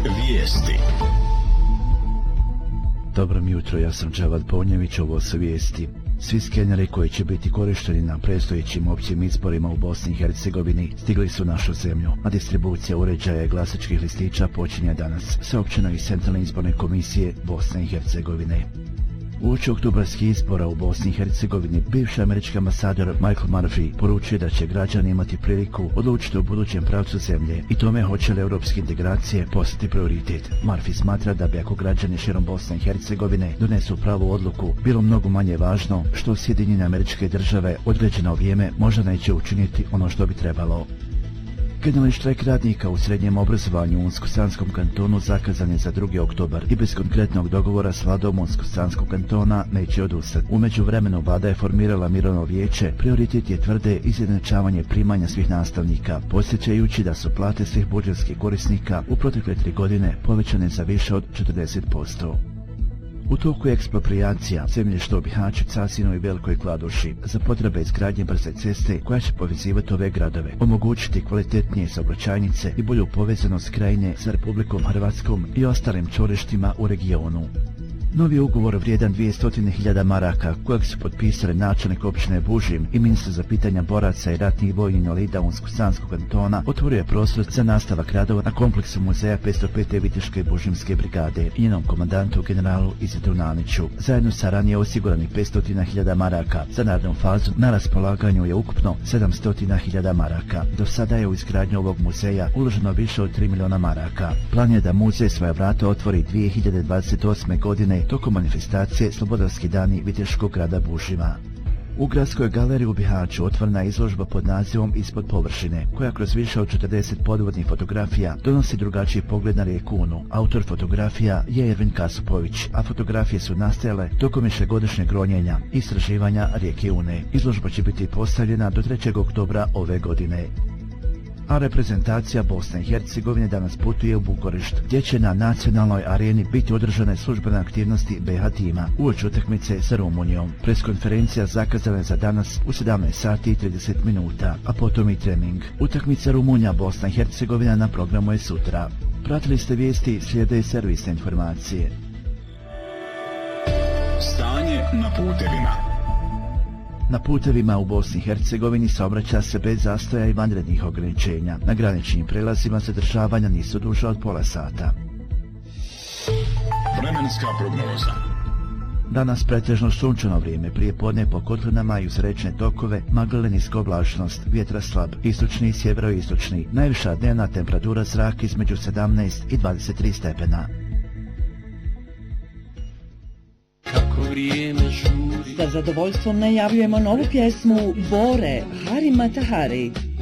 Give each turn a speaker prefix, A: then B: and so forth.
A: Vijesti.
B: Dobro mi jutro, ja sam Džavad Ponjević, ovo su vijesti. Svi skeneri koji će biti korišteni na predstojećim općim izborima u Bosni i Hercegovini stigli su u našu zemlju, a distribucija uređaja i glasačkih listića počinje danas, saopćeno iz Centralne izborne komisije Bosne i Hercegovine. Uoči oktobarskih izbora u Bosni i Hercegovini, bivši američki ambasador Michael Murphy poručuje da će građani imati priliku odlučiti o budućem pravcu zemlje i tome hoće li europske integracije postati prioritet. Murphy smatra da bi ako građani širom Bosne i Hercegovine donesu pravu odluku, bilo mnogo manje važno što Sjedinjene Američke Države određeno vrijeme možda neće učiniti ono što bi trebalo. Generalni štrajk radnika u srednjem obrazovanju u Unsko-Sanskom kantonu zakazan je za 2. oktobar i bez konkretnog dogovora s vladom Unsko-Sanskog kantona neće odustati. U međuvremenu vlada je formirala mirovno vijeće, prioritet je tvrde izjednačavanje primanja svih nastavnika, podsjećajući da su plate svih budžetskih korisnika u protekle 3 godine povećane za više od 40%. U toku je eksproprijacija zemljišta u Bihaću, Casinu i Velikoj Kladuši za potrebe izgradnje brze ceste koja će povezivati ove gradove, omogućiti kvalitetnije saobraćajnice i bolju povezanost krajine sa Republikom Hrvatskom i ostalim čvorištima u regionu. Novi ugovor vrijedan 200.000 maraka, kojeg su potpisali načelnik općine Bužim i ministar za pitanja boraca i ratnih vojnih invalida Unsko-Sanskog kantona, otvorio je prostor za nastavak radova na kompleksu muzeja 505. Viteške Bužimske brigade i njenom komandantu generalu Izitu Naniću. Zajedno sa ranije osiguranih 500.000 maraka za narednu fazu na raspolaganju je ukupno 700.000 maraka. Do sada je u izgradnju ovog muzeja uloženo više od 3 miliona maraka. Plan je da muzej svoja vrata otvori 2028. godine tokom manifestacije Slobodarski dani Viteškog grada Bužima. U Gradskoj galeriji u Bihaću otvorena je izložba pod nazivom Ispod površine, koja kroz više od 40 podvodnih fotografija donosi drugačiji pogled na rijeku Unu. Autor fotografija je Ervin Kasupović, a fotografije su nastajale tokom višegodišnjeg ronjenja i istraživanja rijeke Une. Izložba će biti postavljena do 3. oktobra ove godine. A reprezentacija Bosne i Hercegovine danas putuje u Bukurešt, gdje će na nacionalnoj areni biti održane službene aktivnosti BiH tima uoči utakmice sa Rumunijom. Preskonferencija zakazana je za danas u 17:30, a potom i trening. Utakmica Rumunija Bosna i Hercegovina na programu je sutra. Pratili ste vijesti, slijede i servisne informacije.
A: Stanje na putevima.
B: Na putevima u Bosni i Hercegovini saobraća se bez zastoja i vanrednih ograničenja. Na graničnim prelazima zadržavanja nisu duža od pola sata.
A: Vremenska prognoza.
B: Danas pretežno sunčano vrijeme, prije podne po kotlinama i uz rečne tokove magla niska oblačnost, vjetra slab, istočni i sjeveroistočni, najviša dnevna temperatura zraka između 17 i 23 stepena.
C: Kako vrijeme žuri.
D: Sa zadovoljstvom najavljujemo novu pjesmu Bore Hari Matahari.